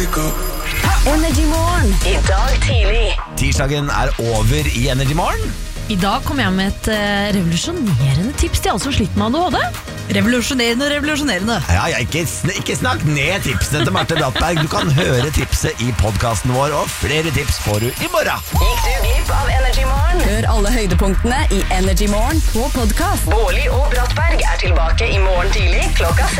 Energy Morgen. I dag tidlig. Tirsdagen over i Energy Morgen. I dag kommer jeg med et revolusjonerende tips til alle som sliter med ADHD. Revolusjonerende. Ja, ikke snakk ned tipsene til Marte Brattberg. Du kan høre tipset i podcasten vår, og flere tips får du i morgen. Gikk du glipp av Energy Morgen? Hør alle høydepunktene i Energy Morgen på podcast. Bårli og Brattberg er tilbake i morgen tidlig klokka 6.